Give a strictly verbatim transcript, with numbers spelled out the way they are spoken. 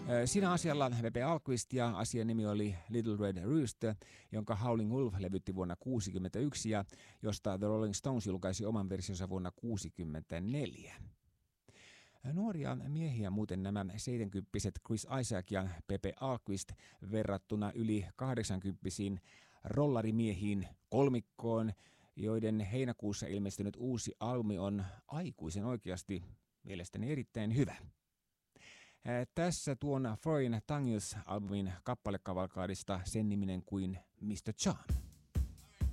Siinä asialla Pepe Alquist ja asian nimi oli Little Red Rooster, jonka Howling Wolf levytti vuonna tuhatyhdeksänsataakuusikymmentäyksi ja josta The Rolling Stones julkaisi oman versionsa vuonna tuhatyhdeksänsataakahdeksankymmentäneljä. Nuoria miehiä muuten nämä seitsemänkymppiset Chris Isaak ja Pepe Alquist verrattuna yli kahdeksankymppisiin rollarimiehiin kolmikkoon, joiden heinäkuussa ilmestynyt uusi albumi on aikuisen oikeasti mielestäni erittäin hyvä. Tässä tuon Foreign Tongues-albumin kappalekavalkaadista sen niminen kuin mister Charm.